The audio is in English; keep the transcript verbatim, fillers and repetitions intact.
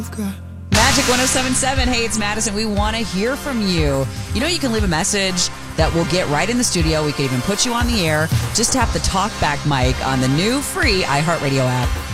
Magic one oh seven point seven. Hey, it's Madison. We want to hear from you. You know, you can leave a message that we'll get right in the studio. We can even put you on the air. Just tap the talkback mic on the new free iHeartRadio app.